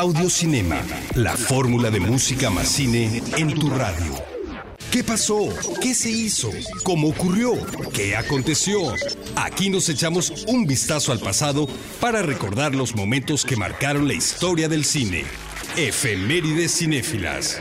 Audiocinema, la fórmula de música más cine en tu radio. ¿Qué pasó? ¿Qué se hizo? ¿Cómo ocurrió? ¿Qué aconteció? Aquí nos echamos un vistazo al pasado para recordar los momentos que marcaron la historia del cine. Efemérides cinéfilas.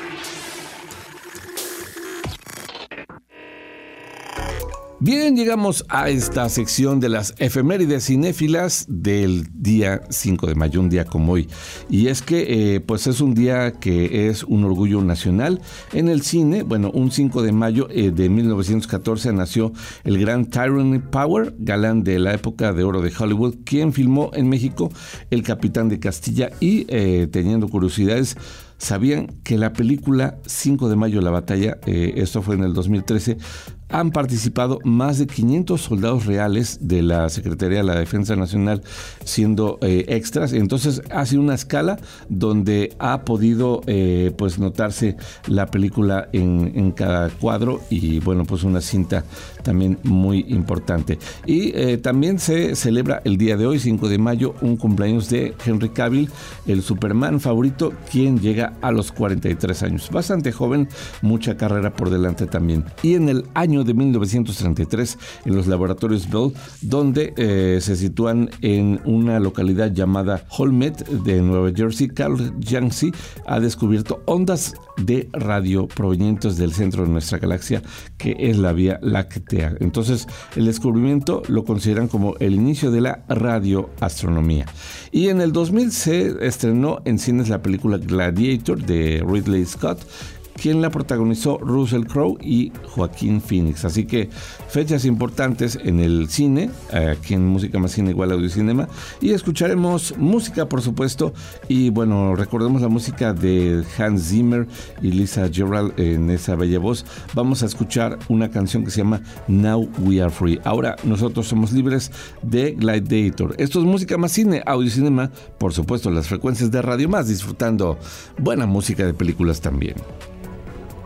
Bien, llegamos a esta sección de las efemérides cinéfilas del día 5 de mayo, un día como hoy. Y es que pues es un día que es un orgullo nacional en el cine. Bueno, un 5 de mayo de 1914 nació el gran Tyrone Power, galán de la época de oro de Hollywood, quien filmó en México El Capitán de Castilla y teniendo curiosidades, ¿sabían que la película 5 de mayo, la batalla, esto fue en el 2013, han participado más de 500 soldados reales de la Secretaría de la Defensa Nacional siendo extras? Entonces hace una escala donde ha podido pues notarse la película en cada cuadro y bueno, pues una cinta también muy importante. Y también se celebra el día de hoy, 5 de mayo, un cumpleaños de Henry Cavill, el Superman favorito, quien llega a los 43 años. Bastante joven, mucha carrera por delante también. Y en el año de 1933, en los laboratorios Bell, donde se sitúan en una localidad llamada Holmet de Nueva Jersey, Carl Yancey ha descubierto ondas de radio provenientes del centro de nuestra galaxia, que es la Vía Láctea. Entonces, el descubrimiento lo consideran como el inicio de la radioastronomía. Y en el 2000 se estrenó en cines la película Gladiator de Ridley Scott, quien la protagonizó Russell Crowe y Joaquín Phoenix. Así que fechas importantes en el cine, aquí en Música Más Cine igual Audiocinema, y escucharemos música, por supuesto, y bueno, recordemos la música de Hans Zimmer y Lisa Gerrard en esa bella voz. Vamos a escuchar una canción que se llama Now We Are Free. Ahora nosotros somos libres, de Gladiator. Esto es Música Más Cine, Audiocinema, por supuesto, las frecuencias de Radio Más, disfrutando buena música de películas también.